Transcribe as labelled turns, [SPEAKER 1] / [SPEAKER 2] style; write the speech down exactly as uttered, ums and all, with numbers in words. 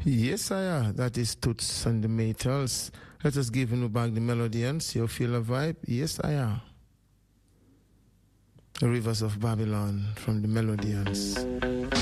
[SPEAKER 1] Yes, I am. That is Toots and the Maytals. Let us give you back the Melodians. You feel a vibe? Yes, I am. The Rivers of Babylon from the Melodians.